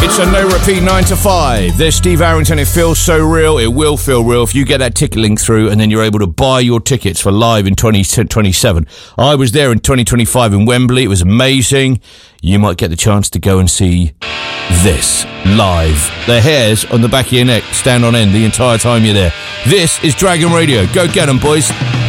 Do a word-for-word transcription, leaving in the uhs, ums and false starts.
It's a no repeat nine to five. There's Steve Arrington. It feels so real. It will feel real if you get that ticket link through and then you're able to buy your tickets for live in twenty twenty-seven. I was there in twenty twenty-five in Wembley. It was amazing. You might get the chance to go and see this live. The hairs on the back of your neck stand on end the entire time you're there. This is Dragon Radio. Go get them, boys.